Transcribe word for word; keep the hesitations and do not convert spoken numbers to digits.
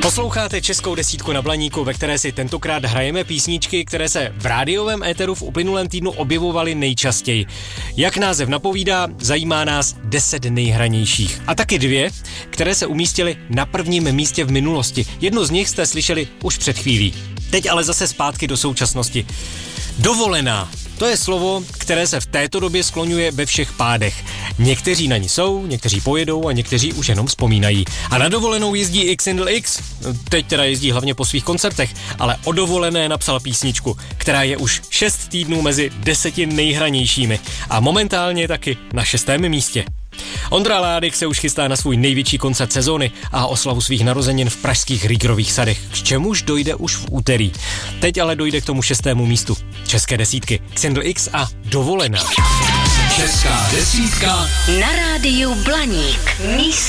Posloucháte Českou desítku na Blaníku, ve které si tentokrát hrajeme písničky, které se v rádiovém éteru v uplynulém týdnu objevovaly nejčastěji. Jak název napovídá, zajímá nás deset nejhranějších. A taky dvě, které se umístily na prvním místě v minulosti. Jednu z nich jste slyšeli už před chvílí. Teď ale zase zpátky do současnosti. Dovolená. To je slovo, které se v této době skloňuje ve všech pádech. Někteří na ní jsou, někteří pojedou a někteří už jenom vzpomínají. A na dovolenou jezdí Xindl X. Teď teda jezdí hlavně po svých koncertech, ale o dovolené napsal písničku, která je už šest týdnů mezi deseti nejhranějšími a momentálně taky na šestém místě. Ondra Ládek se už chystá na svůj největší koncert sezóny a oslavu svých narozenin v pražských Rýgrových sadech, k čemuž dojde už v úterý. Teď ale dojde k tomu šestému místu. České desítky, Xindl X a Dovolená. Česká desítka na rádiu Blaník. Místo